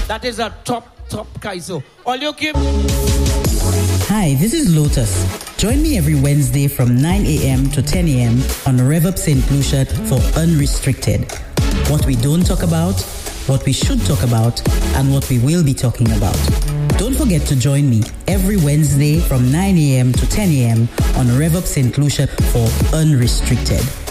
That is a top Kaiso. All you keep. Hi, this is Lotus. Join me every Wednesday from 9 a.m. to 10 a.m. on Rev Up St. Lucia for Unrestricted. What we don't talk about, what we should talk about, and what we will be talking about. Don't forget to join me every Wednesday from 9 a.m. to 10 a.m. on Rev Up St. Lucia for Unrestricted.